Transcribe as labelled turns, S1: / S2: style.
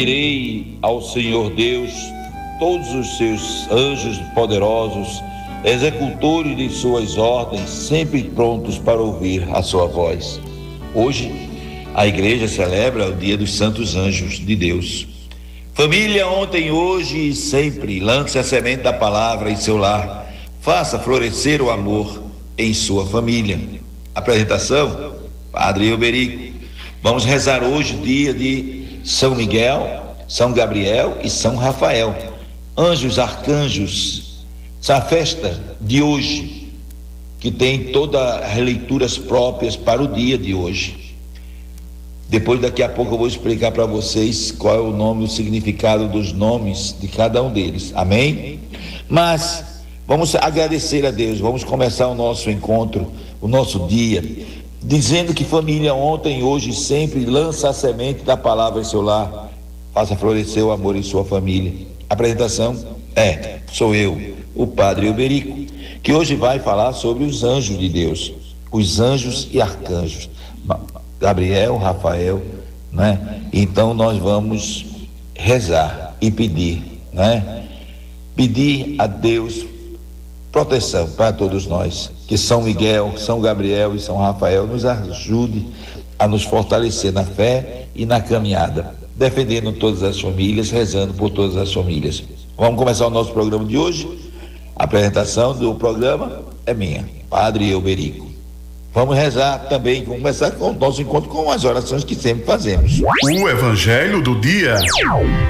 S1: Direi ao Senhor Deus todos os seus anjos poderosos, executores de suas ordens, sempre prontos para ouvir a sua voz. Hoje, a igreja celebra o dia dos santos anjos de Deus. Família, ontem, hoje e sempre, lance a semente da palavra em seu lar. Faça florescer o amor em sua família. Apresentação, Padre Euberico. Vamos rezar hoje o dia de São Miguel, São Gabriel e São Rafael. Anjos, arcanjos, essa festa de hoje, que tem todas as leituras próprias para o dia de hoje. Depois, daqui a pouco, eu vou explicar para vocês qual é o nome, o significado dos nomes de cada um deles. Amém? Mas vamos agradecer a Deus. Vamos começar o nosso encontro, o nosso dia, dizendo que família, ontem, hoje e sempre, lança a semente da palavra em seu lar. Faça florescer o amor em sua família. A apresentação sou eu, o Padre Euberico, que hoje vai falar sobre os anjos de Deus, os anjos e arcanjos. Gabriel, Rafael, né? Então nós vamos rezar e pedir, né? Pedir a Deus proteção para todos nós, que São Miguel, São Gabriel e São Rafael nos ajude a nos fortalecer na fé e na caminhada, defendendo todas as famílias, rezando por todas as famílias. Vamos começar o nosso programa de hoje. A apresentação do programa é minha, Padre Euberico. Vamos rezar também, vamos começar com o nosso encontro com as orações que sempre fazemos.
S2: O Evangelho do Dia.